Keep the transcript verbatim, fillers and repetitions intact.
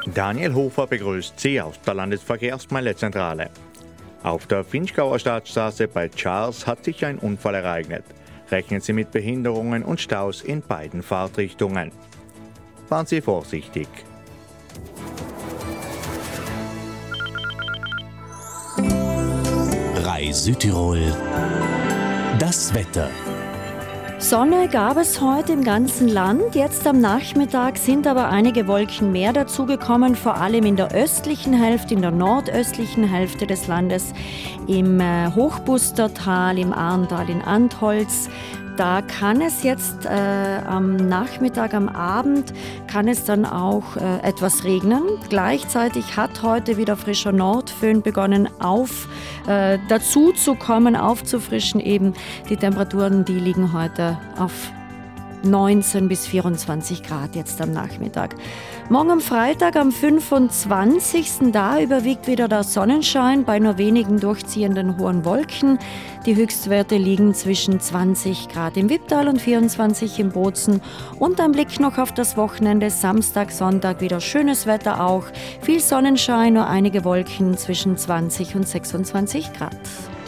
Daniel Hofer begrüßt Sie aus der Landesverkehrsmeldezentrale. Auf der Vinschgauer Stadtstraße bei Charles hat sich ein Unfall ereignet. Rechnen Sie mit Behinderungen und Staus in beiden Fahrtrichtungen. Fahren Sie vorsichtig. Rai Südtirol. Das Wetter. Sonne gab es heute im ganzen Land. Jetzt am Nachmittag sind aber einige Wolken mehr dazugekommen, vor allem in der östlichen Hälfte, in der nordöstlichen Hälfte des Landes, im äh, Hochbustertal, im Arntal, in Antholz. Da kann es jetzt äh, am Nachmittag, am Abend, kann es dann auch äh, etwas regnen. Gleichzeitig hat heute wieder frischer Nordföhn begonnen auf, äh, dazu zu kommen, aufzufrischen eben. Die Temperaturen, die liegen heute auf neunzehn bis vierundzwanzig Grad jetzt am Nachmittag. Morgen am Freitag, am fünfundzwanzigsten Da überwiegt wieder der Sonnenschein bei nur wenigen durchziehenden hohen Wolken. Die Höchstwerte liegen zwischen zwanzig Grad im Wipptal und vierundzwanzig im Bozen. Und ein Blick noch auf das Wochenende, Samstag, Sonntag wieder schönes Wetter auch. Viel Sonnenschein, nur einige Wolken zwischen zwanzig und sechsundzwanzig Grad.